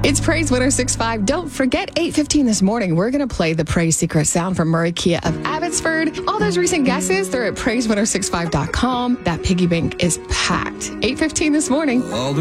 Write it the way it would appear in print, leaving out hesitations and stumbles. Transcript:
It's Praise 106.5. Don't forget, 8:15 this morning, we're going to play the Praise Secret Sound from Murray Kia of Abbotsford. All those recent guesses, they're at praise1065.com. That piggy bank is packed. 8:15 this morning. All the